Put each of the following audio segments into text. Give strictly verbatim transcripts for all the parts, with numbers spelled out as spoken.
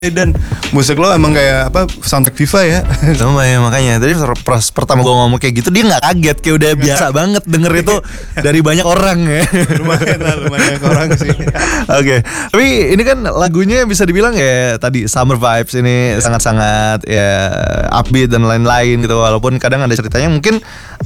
dan musik lo emang kayak apa soundtrack FIFA ya. Sama ya makanya tadi pas pertama gue ngomong kayak gitu dia nggak kaget, kayak udah biasa banget denger itu dari banyak orang ya. Lumayan lah, lumayan orang sih. Oke, okay. Tapi ini kan lagunya bisa dibilang ya tadi summer vibes ini sangat-sangat ya upbeat dan lain-lain gitu, walaupun kadang ada ceritanya mungkin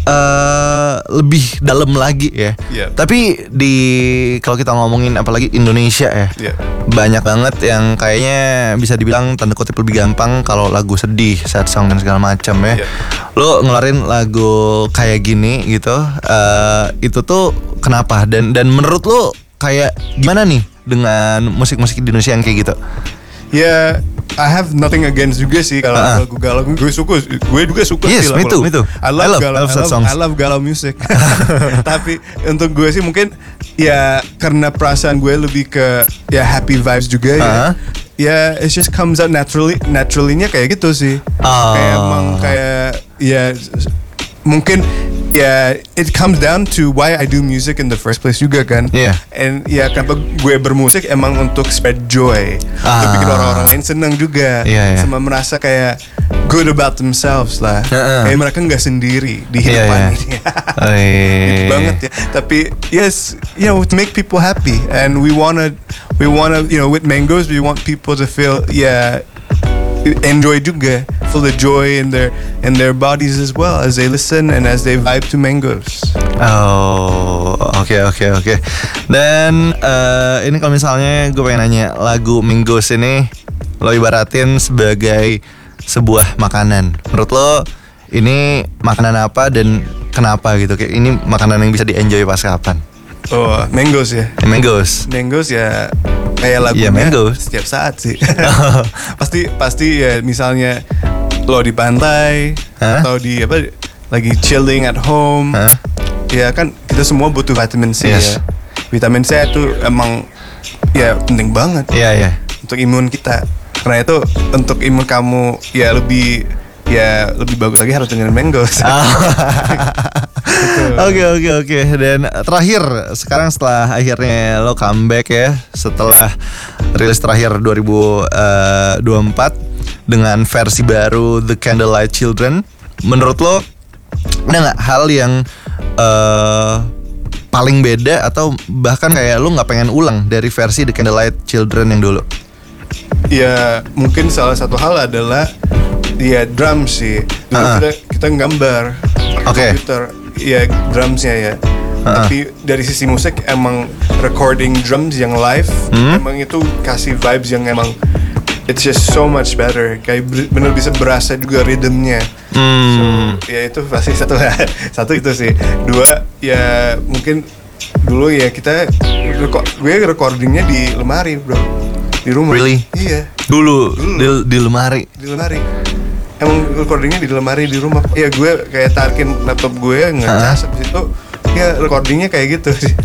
uh, lebih dalam lagi ya. Yeah. Tapi di kalau kita ngomongin apalagi Indonesia ya, yeah. banyak banget yang kayaknya bisa dibilang tanda kutip lebih gampang kalau lagu sedih, sad song dan segala macam ya. Yeah. Lo ngeluarin lagu kayak gini gitu, uh, itu tuh kenapa? Dan dan menurut lo kayak gimana nih dengan musik-musik di Indonesia yang kayak gitu? Ya, yeah, I have nothing against juga sih kalau uh-huh. lagu galau. Gue suka, gue juga suka yes, sih lagu. Yes, me too, me too. I love, I love galau, I love, I love, I love galau music. Tapi untuk gue sih mungkin ya karena perasaan gue lebih ke ya happy vibes juga ya. Uh-huh. Ya, it just comes out naturally, naturally-nya kayak gitu sih. Oh. Kayak emang kayak ya mungkin ya it comes down to why I do music in the first place juga kan. Yeah. And ya kenapa gue bermusik emang untuk spread joy, ah. untuk bikin orang-orang lain seneng juga, yeah, yeah. sama merasa kayak good about themselves lah. Uh-uh. Kayak mereka nggak sendiri di hidupan yeah, yeah. ini. Oh, yeah. Gitu banget ya. Tapi yes, you know, to make people happy, and we wanna, we wanna, you know, with Mangoes, we want people to feel yeah. enjoy juga, feel the joy in their in their bodies as well as they listen and as they vibe to Mangoes. Oh, oke okay, oke okay, oke. Okay. Dan uh, ini kalau misalnya gue pengen nanya, lagu Mangoes ini lo ibaratin sebagai sebuah makanan. Menurut lo ini makanan apa dan kenapa gitu? Kayak ini makanan yang bisa di-enjoy pas kapan? Oh, Mangoes ya. Mangoes. Mangoes ya kayak lagunya yeah, setiap saat sih. pasti pasti ya misalnya lo di pantai huh? atau di apa lagi chilling at home. Huh? Ya kan kita semua butuh vitamin C yes. ya. Vitamin C itu emang ya penting banget. Iya yeah, iya. Yeah. Untuk imun kita. Karena itu untuk imun kamu ya lebih ya lebih bagus lagi harus dengan Mangoes. Oke oke oke. Dan terakhir sekarang setelah akhirnya lo comeback ya, setelah rilis terakhir dua ribu dua puluh empat dengan versi baru The Candlelight Children, menurut lo ada nggak hal yang uh, paling beda atau bahkan kayak lo nggak pengen ulang dari versi The Candlelight Children yang dulu? Ya mungkin salah satu hal adalah ya drum sih. Dulu uh-huh. kita kita gambar okay. komputer ya drumsnya ya. Uh-huh. Tapi dari sisi musik emang recording drums yang live hmm? emang itu kasih vibes yang emang it's just so much better. Kayak bener bisa berasa juga rhythmnya. Hmm. So ya itu pasti satu satu itu sih. Dua ya mungkin dulu ya kita gue recordingnya di lemari bro. Di rumah. Really? Iya. Dulu, Dulu. Di, di lemari. Di lemari. Emang recordingnya di lemari di rumah. Iya gue kayak tarikin laptop gue ngecas habis itu ya recordingnya kayak gitu sih.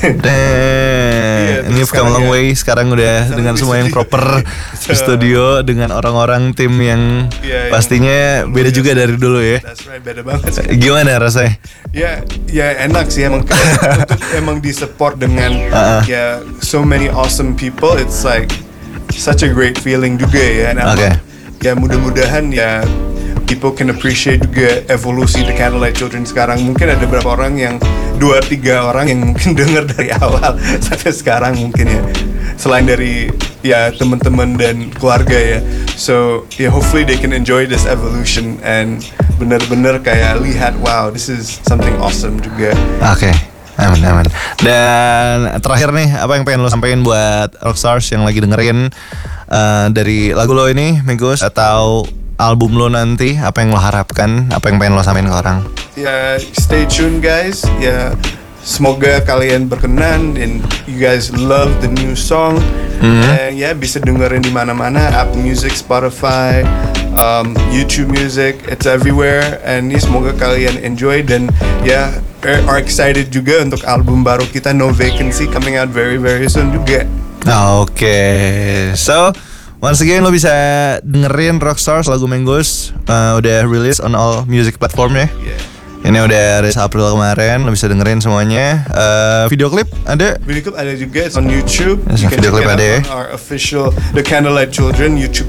Damn. Ini come a long way. Sekarang udah dengan semua yang proper so, studio dengan orang-orang tim yang yeah, pastinya yang beda juga dari dulu ya. That's right, beda banget sih. Gimana rasanya? Ya, ya enak sih emang untuk emang disupport dengan uh-uh. ya so many awesome people. It's like such a great feeling juga ya. Nah, okay. Ya mudah-mudahan ya people can appreciate juga evolusi The Candlelight Children sekarang. Mungkin ada beberapa orang yang dua tiga orang yang mungkin dengar dari awal sampai sekarang mungkin ya. Selain dari ya teman-teman dan keluarga ya. So yeah, hopefully they can enjoy this evolution and benar-benar kayak lihat wow this is something awesome juga. Oke. Okay. Aman, aman. Dan terakhir nih, apa yang pengen lo sampaikan buat Rockstars yang lagi dengerin uh, dari lagu lo ini, Mangoes, atau album lo nanti, apa yang lo harapkan, apa yang pengen lo sampaikan ke orang? Ya, stay tune guys. Ya, semoga kalian berkenan and you guys love the new song. Mm-hmm. And ya, bisa dengerin di mana-mana, Apple Music, Spotify, um, YouTube Music, it's everywhere. And ya, semoga kalian enjoy dan ya are excited juga untuk album baru kita No Vacancy coming out very very soon juga. Oke, okay. So once again lo bisa dengerin Rockstars lagu Mangoes uh, udah release on all music platform ya. Yeah. Ini udah rilis April kemarin, lo bisa dengerin semuanya. Uh, video klip ada? Video clip ada juga on YouTube. Yes, You can video check clip it out ada ya. on our official The Candlelight Children YouTube